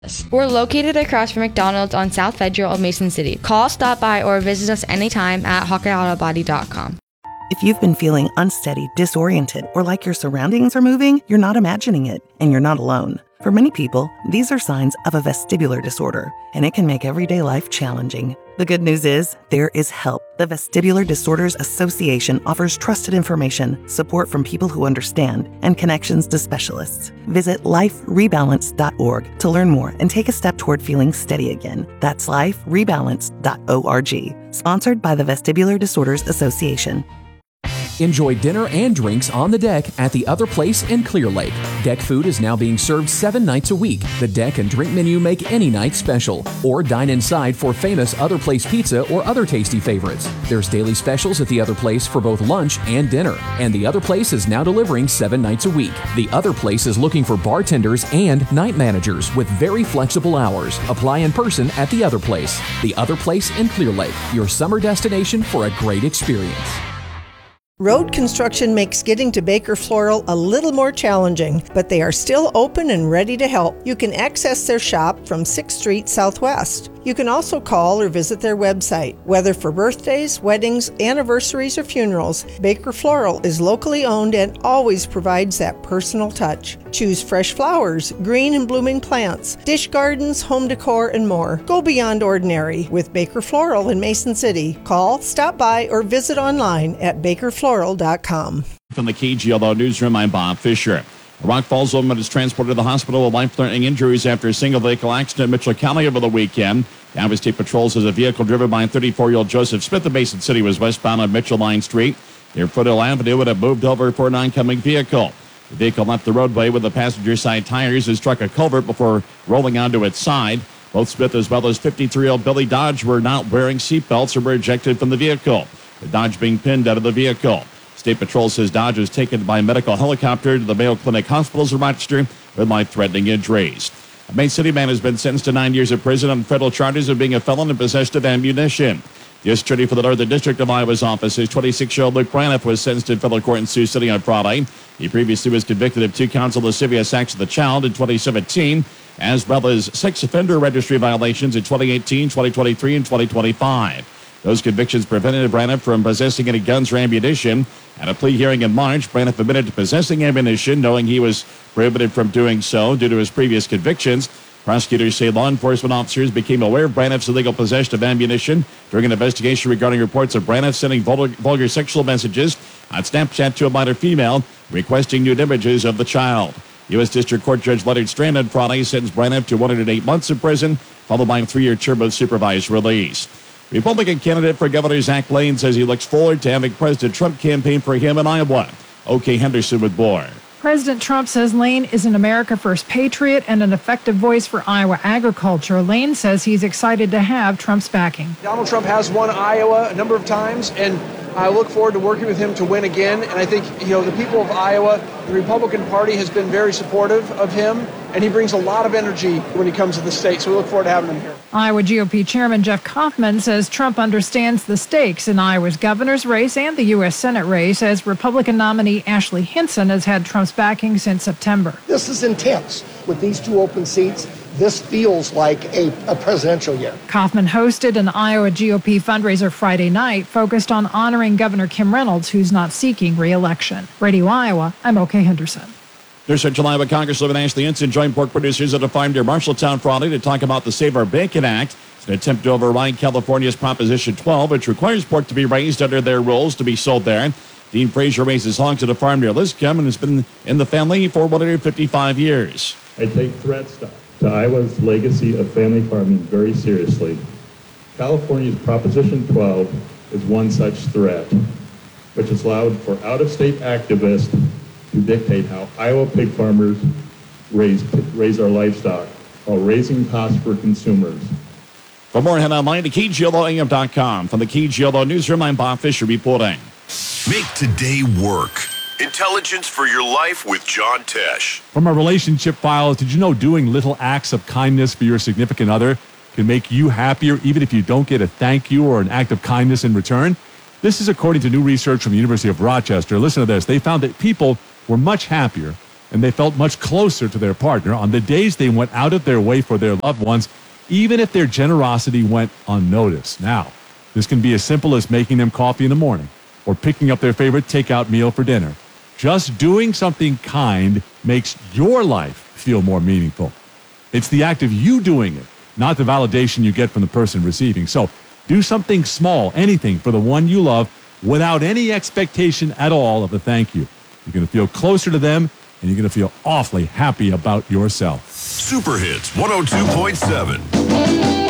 We're located across from McDonald's on South Federal of Mason City. Call, stop by, or visit us anytime at HawkeyeAutoBody.com. If you've been feeling unsteady, disoriented, or like your surroundings are moving, you're not imagining it, and you're not alone. For many people, these are signs of a vestibular disorder, and it can make everyday life challenging. The good news is, there is help. The Vestibular Disorders Association offers trusted information, support from people who understand, and connections to specialists. Visit liferebalance.org to learn more and take a step toward feeling steady again. That's liferebalance.org. Sponsored by the Vestibular Disorders Association. Enjoy dinner and drinks on the deck at the Other Place in Clear Lake. Deck food is now being served 7 nights a week. The deck and drink menu make any night special. Or dine inside for famous Other Place pizza or other tasty favorites. There's daily specials at the Other Place for both lunch and dinner. And the Other Place is now delivering 7 nights a week. The Other Place is looking for bartenders and night managers with very flexible hours. Apply in person at the Other Place. The Other Place in Clear Lake, your summer destination for a great experience. Road construction makes getting to Baker Floral a little more challenging, but they are still open and ready to help. You can access their shop from 6th Street Southwest. You can also call or visit their website. Whether for birthdays, weddings, anniversaries, or funerals, Baker Floral is locally owned and always provides that personal touch. Choose fresh flowers, green and blooming plants, dish gardens, home decor, and more. Go beyond ordinary with Baker Floral in Mason City. Call, stop by, or visit online at bakerfloral.com. From the KGLO Newsroom, I'm Bob Fisher. A Rock Falls woman is transported to the hospital with life-threatening injuries after a single-vehicle accident in Mitchell County over the weekend. Iowa State Patrol says a vehicle driven by 34-year-old Joseph Smith of Mason City was westbound on Mitchell Line Street near Foothill Avenue when it moved over for an oncoming vehicle. The vehicle left the roadway with the passenger side tires and struck a culvert before rolling onto its side. Both Smith as well as 53-year-old Billy Dodge were not wearing seatbelts or were ejected from the vehicle. The Dodge being pinned out of the vehicle. State Patrol says Dodge was taken by a medical helicopter to the Mayo Clinic Hospitals in Rochester with life-threatening injuries. A Main City man has been sentenced to 9 years of prison on federal charges of being a felon in possession of ammunition. The U.S. Attorney for the Northern District of Iowa's office says 26-year-old Luke Braniff was sentenced in federal court in Sioux City on Friday. He previously was convicted of 2 counts of lascivious acts with a child in 2017, as well as 6 offender registry violations in 2018, 2023, and 2025. Those convictions prevented Braniff from possessing any guns or ammunition. At a plea hearing in March, Braniff admitted to possessing ammunition, knowing he was prohibited from doing so due to his previous convictions. Prosecutors say law enforcement officers became aware of Braniff's illegal possession of ammunition during an investigation regarding reports of Braniff sending vulgar sexual messages on Snapchat to a minor female, requesting nude images of the child. U.S. District Court Judge Leonard Strand on Friday sentenced Braniff to 108 months in prison, followed by a 3-year term of supervised release. Republican candidate for Governor Zach Lane says he looks forward to having President Trump campaign for him in Iowa. O.K. Henderson with more. President Trump says Lane is an America First patriot and an effective voice for Iowa agriculture. Lane says he's excited to have Trump's backing. Donald Trump has won Iowa a number of times, and I look forward to working with him to win again. And I think, the people of Iowa, the Republican Party has been very supportive of him, and he brings a lot of energy when he comes to the state. So we look forward to having him here. Iowa GOP Chairman Jeff Kaufman says Trump understands the stakes in Iowa's governor's race and the U.S. Senate race, as Republican nominee Ashley Hinson has had Trump's backing since September. This is intense. With these 2 open seats, this feels like a presidential year. Kaufman hosted an Iowa GOP fundraiser Friday night focused on honoring Governor Kim Reynolds, who's not seeking re-election. Radio Iowa, I'm O.K. Henderson. Near Central Iowa Congresswoman Ashley Hinson joined pork producers at a farm near Marshalltown Friday to talk about the Save Our Bacon Act. It's an attempt to override California's Proposition 12, which requires pork to be raised under their rules to be sold there. Dean Frazier raises hogs at a farm near Liscombe and has been in the family for 155 years. I take threats to Iowa's legacy of family farming very seriously. California's Proposition 12 is one such threat, which has allowed for out-of-state activists to dictate how Iowa pig farmers raise our livestock while raising costs for consumers. For more, head online to KGLOAM.com. From the KGLO Newsroom, I'm Bob Fisher reporting. Make today work. Intelligence for your life with John Tesh. From our relationship files, did you know doing little acts of kindness for your significant other can make you happier even if you don't get a thank you or an act of kindness in return? This is according to new research from the University of Rochester. Listen to this. They found that people were much happier and they felt much closer to their partner on the days they went out of their way for their loved ones, even if their generosity went unnoticed. Now, this can be as simple as making them coffee in the morning or picking up their favorite takeout meal for dinner. Just doing something kind makes your life feel more meaningful. It's the act of you doing it, not the validation you get from the person receiving. So do something small, anything for the one you love, without any expectation at all of a thank you. You're going to feel closer to them, and you're going to feel awfully happy about yourself. Super Hits 102.7.